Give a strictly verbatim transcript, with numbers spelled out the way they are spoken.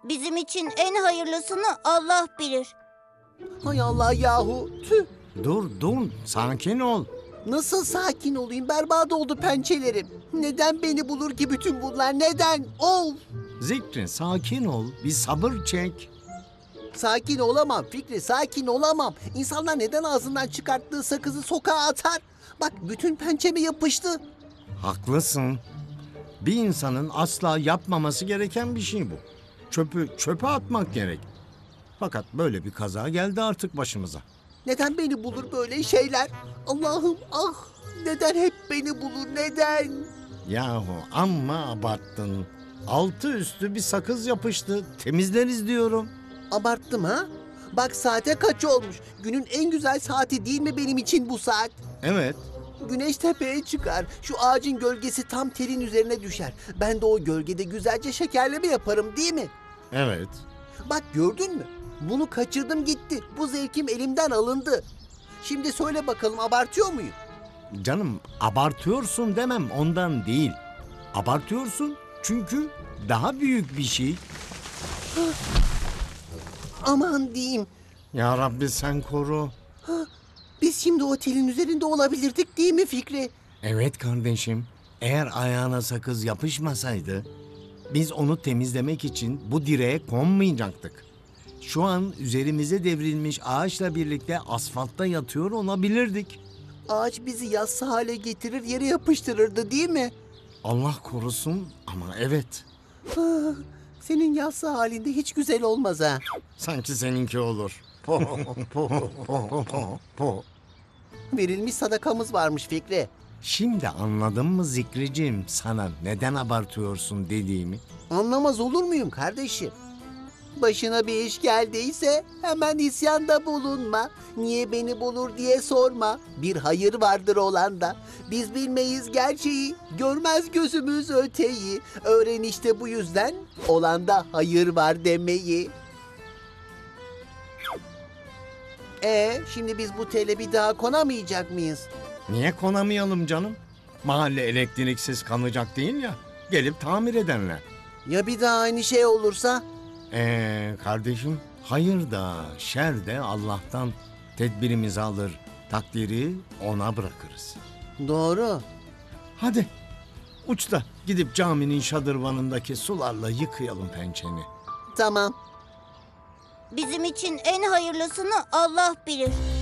Bizim için en hayırlısını Allah bilir. Hay Allah yahu. Tüh. Dur dur, sakin ol. Nasıl sakin olayım? Berbat oldu pençelerim. Neden beni bulur ki bütün bunlar? Neden? Of! Zikri, sakin ol. Bir sabır çek. Sakin olamam Fikri, sakin olamam. İnsanlar neden ağzından çıkarttığı sakızı sokağa atar? Bak bütün pençeme yapıştı. Haklısın. Bir insanın asla yapmaması gereken bir şey bu. Çöpü çöpe atmak gerek. Fakat böyle bir kaza geldi artık başımıza. Neden beni bulur böyle şeyler? Allah'ım ah! Neden hep beni bulur? Neden? Yahu amma abarttın. Altı üstü bir sakız yapıştı. Temizleriz diyorum. Abarttım ha? Bak saate kaç olmuş? Günün en güzel saati değil mi benim için bu saat? Evet. Güneş tepeye çıkar. Şu ağacın gölgesi tam telin üzerine düşer. Ben de o gölgede güzelce şekerleme yaparım değil mi? Evet. Bak gördün mü? Bunu kaçırdım gitti. Bu zevkim elimden alındı. Şimdi söyle bakalım abartıyor muyum? Canım, abartıyorsun demem ondan değil. Abartıyorsun çünkü daha büyük bir şey. Aman diyeyim. Ya Rabbi sen koru. Biz şimdi otelin üzerinde olabilirdik değil mi Fikri? Evet kardeşim. Eğer ayağına sakız yapışmasaydı biz onu temizlemek için bu direğe konmayacaktık. Şu an üzerimize devrilmiş ağaçla birlikte asfaltta yatıyor olabilirdik. Ağaç bizi yassı hale getirir yere yapıştırırdı değil mi? Allah korusun ama evet. Ah, senin yassı halinde hiç güzel olmaz ha. Sanki seninki olur. Po, po, po, po, po. Verilmiş sadakamız varmış Fikri. Şimdi anladın mı Zikricim sana neden abartıyorsun dediğimi? Anlamaz olur muyum kardeşim? Başına bir iş geldiyse hemen isyanda bulunma. Niye beni bulur diye sorma. Bir hayır vardır olanda. Biz bilmeyiz gerçeği, görmez gözümüz öteyi. Öğren işte bu yüzden olanda hayır var demeyi. E şimdi biz bu tele bir daha konamayacak mıyız? Niye konamayalım canım? Mahalle elektriksiz kalacak değil ya. Gelip tamir edenler. Ya bir daha aynı şey olursa? Ee kardeşim, hayır da şer de Allah'tan. Tedbirimizi alır, takdiri ona bırakırız. Doğru. Hadi uç da gidip caminin şadırvanındaki sularla yıkayalım pençeni. Tamam. Bizim için en hayırlısını Allah bilir.